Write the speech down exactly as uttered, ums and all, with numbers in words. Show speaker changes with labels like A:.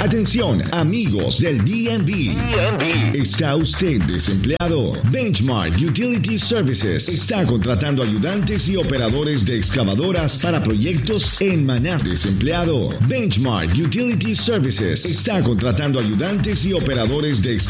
A: Atención, amigos del D M V. ¿Está usted desempleado? Benchmark Utility Services está contratando ayudantes y operadores de excavadoras para proyectos en Maná. Desempleado. Benchmark Utility Services está contratando ayudantes y operadores de excavadoras